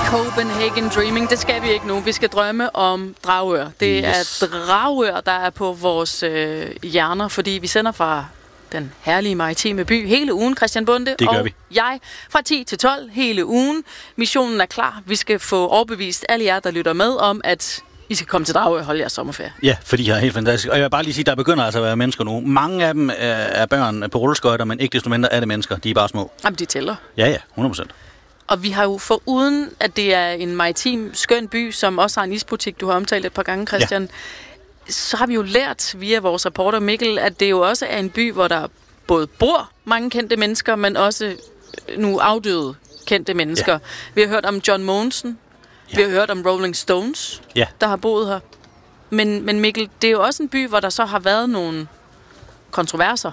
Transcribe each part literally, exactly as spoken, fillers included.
Copenhagen Dreaming, det skal vi ikke nu. Vi skal drømme om Dragør. Det yes. er Dragør, der er på vores øh, hjerner, fordi vi sender fra den herlige maritime by hele ugen, Christian Bonde. Det gør og vi. jeg fra ti til tolv hele ugen. Missionen er klar. Vi skal få overbevist alle jer, der lytter med, om at I skal komme til Dragør og holde jeres sommerferie. Ja, fordi I er helt fantastisk. Og jeg vil bare lige sige, der begynder altså at være mennesker nu. Mange af dem er, er børn på rulleskøjter, men ikke desto mindre er det mennesker. De er bare små. Jamen, de tæller. Ja, ja, hundrede procent. Og vi har jo foruden, at det er en maritim, skøn by, som også har en isbutik, du har omtalt et par gange, Christian, ja. Så har vi jo lært via vores reporter Mikkel, at det jo også er en by, hvor der både bor mange kendte mennesker, men også nu afdøde kendte mennesker. Ja. Vi har hørt om John Mogensen, ja. Vi har hørt om Rolling Stones, ja. der har boet her. Men, men Mikkel, det er jo også en by, hvor der så har været nogle kontroverser.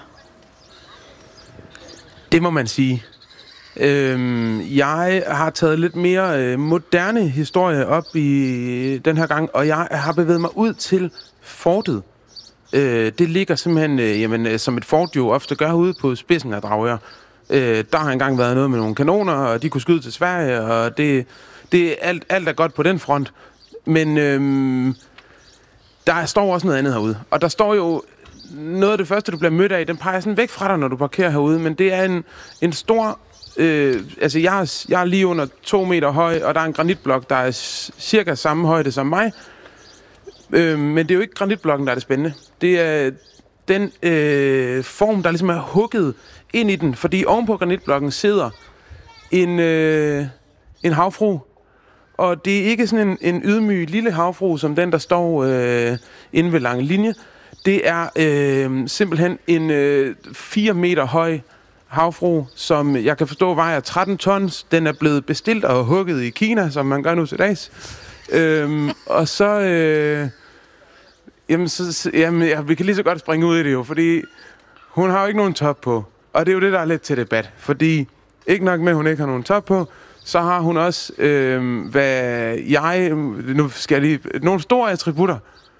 Det må man sige. Øhm, jeg har taget lidt mere øh, moderne historie op i den her gang, og jeg har bevæget mig ud til fortet. Øh, det ligger simpelthen, øh, jamen, som et fort jo ofte gør ude på spidsen af Dragør. Øh, der har engang været noget med nogle kanoner, og de kunne skyde til Sverige, og det, det alt, alt er godt på den front. Men øh, der står også noget andet herude, og der står jo noget af det første, du bliver mødt af, den peger sådan væk fra dig, når du parkerer herude, men det er en, en stor... Øh, altså, jeg er, jeg er lige under to meter høj, og der er en granitblok, der er cirka samme højde som mig. Øh, men det er jo ikke granitblokken, der er det spændende. Det er den øh, form, der ligesom er hugget ind i den, fordi ovenpå granitblokken sidder en, øh, en havfrue. Og det er ikke sådan en, en ydmyg lille havfrue, som den, der står øh, inde ved Lange Linje. Det er øh, simpelthen en øh, fire meter høj havfrue, som jeg kan forstå vejer tretten tons. Den er blevet bestilt og hugget i Kina, som man gør nu til dags. Øhm, og så... Øh, jamen, så jamen, ja, vi kan lige så godt springe ud i det jo, fordi hun har jo ikke nogen top på. Og det er jo det, der er lidt til debat. Fordi ikke nok med, at hun ikke har nogen top på, så har hun også, øh, hvad jeg... Nu skal jeg lige... Nogle store attributter,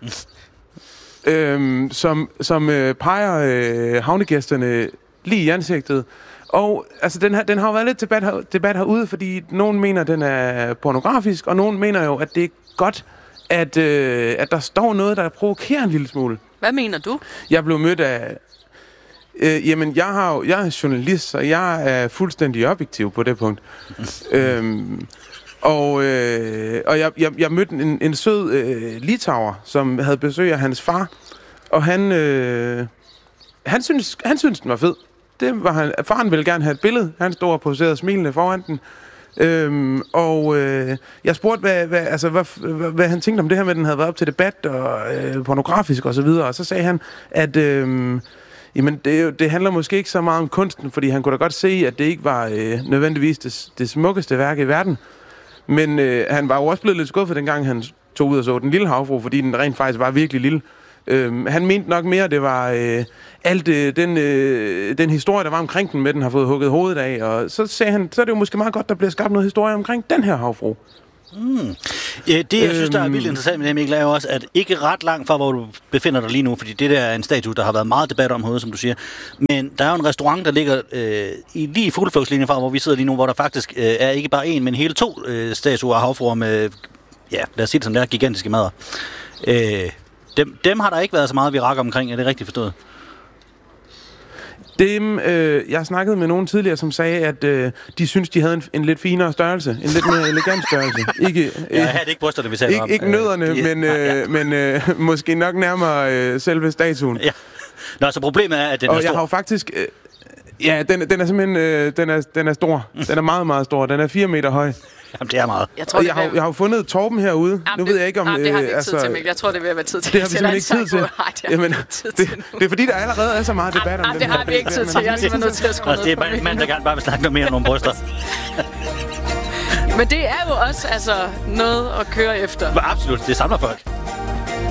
øh, som, som øh, peger øh, havnegæsterne lige i ansigtet. Og altså, den, her, den har jo været lidt debat, her, debat herude, fordi nogen mener, at den er pornografisk, og nogen mener jo, at det er godt, at, øh, at der står noget, der provokerer en lille smule. Hvad mener du? Jeg blev mødt af... Øh, jamen, jeg, har jo, jeg er journalist, så jeg er fuldstændig objektiv på det punkt. øhm, og øh, og jeg, jeg, jeg mødte en, en sød øh, litauer, som havde besøg af hans far, og han... Øh, Han synes, han synes, den var fed. Det var han. Faren ville gerne have et billede. Han stod og poserede smilende foran den. Øhm, og øh, jeg spurgte, hvad, hvad, altså, hvad, hvad, hvad han tænkte om det her med, at den havde været op til debat og øh, pornografisk og så videre. Og så sagde han, at øh, jamen, det, det handler måske ikke så meget om kunsten, fordi han kunne da godt se, at det ikke var øh, nødvendigvis det, det smukkeste værk i verden. Men øh, han var jo også blevet lidt skuffet, dengang han tog ud og så den lille havfrue, fordi den rent faktisk var virkelig lille. Øhm, han mente nok mere, det var øh, alt øh, den, øh, den historie, der var omkring den, med den har fået hugget hovedet af. Og så sagde han, så er det jo måske meget godt, der bliver skabt noget historie omkring den her havfrue. Mm. Ja, det, jeg synes, der er vildt interessant med det, Mikkel, er jo også, at ikke ret langt fra, hvor du befinder dig lige nu, fordi det der er en statue, der har været meget debat om hovedet, som du siger. Men der er jo en restaurant, der ligger øh, i lige i fugleflugtslinjen fra, hvor vi sidder lige nu, hvor der faktisk øh, er ikke bare en, men hele to øh, statuer af havfruer med, ja, lad os sige det sådan der, gigantiske madder. Øh, Dem, dem har der ikke været så meget virak omkring, er det rigtigt forstået? Dem, øh, jeg snakkede med nogen tidligere, som sagde, at øh, de synes, de havde en, en lidt finere størrelse, en lidt mere elegant størrelse. Ikke, øh, ja, det ikke brysterne, vi taler ikke, om. Ikke nødderne, øh, men, øh, ja. men øh, måske nok nærmere øh, selve statuen. Ja. Nå, så problemet er, at den og er stor. Og jeg har jo faktisk... Øh, ja, den, den er simpelthen øh, den er, den er stor. Den er meget, meget stor. Den er fire meter høj. Jamen, det er meget. Jeg, tror, jeg, har, jeg har jo fundet Torben herude. Jamen, nu ved jeg ikke om... Jamen, det har vi ikke altså, tid til, Mikkel. Jeg tror, det vil være tid til. Det har vi simpelthen ikke tid til. Nej, det, Jamen, det, det er fordi, der allerede er så meget debat om jamen, den det her. har vi ikke tid til. Jeg er simpelthen nødt til at skrue ned. Det er mand, der gerne bare vil snakke noget mere om nogle bryster. Men det er jo også altså, noget at køre efter. Absolut, det samler folk.